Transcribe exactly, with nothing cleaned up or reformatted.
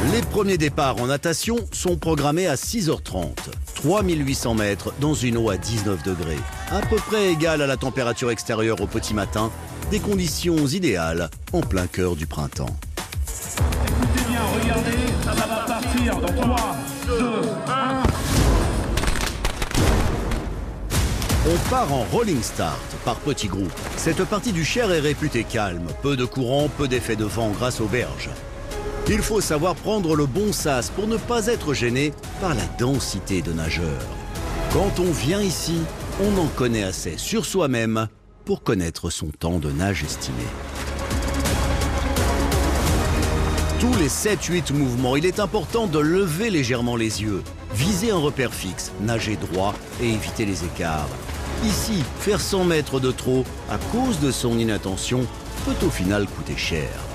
Les premiers départs en natation sont programmés à six heures trente. trois mille huit cents mètres dans une eau à dix-neuf degrés. À peu près égale à la température extérieure au petit matin. Des conditions idéales en plein cœur du printemps. Écoutez bien, regardez, ça va partir dans trois, deux, un. On part en rolling start par petits groupes. Cette partie du Cher est réputée calme. Peu de courant, peu d'effet de vent grâce aux berges. Il faut savoir prendre le bon sas pour ne pas être gêné par la densité de nageurs. Quand on vient ici, on en connaît assez sur soi-même pour connaître son temps de nage estimé. Tous les sept huit mouvements, il est important de lever légèrement les yeux, viser un repère fixe, nager droit et éviter les écarts. Ici, faire cent mètres de trop à cause de son inattention peut au final coûter cher.